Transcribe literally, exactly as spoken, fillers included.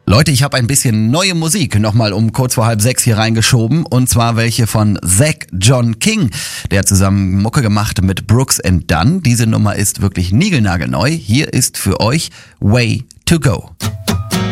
Leute, ich habe ein bisschen neue Musik nochmal um kurz vor halb sechs hier reingeschoben. Und zwar welche von Zach John King. Der hat zusammen Mucke gemacht mit Brooks and Dunn. Diese Nummer ist wirklich niegelnagelneu. Hier ist für euch Way to Go.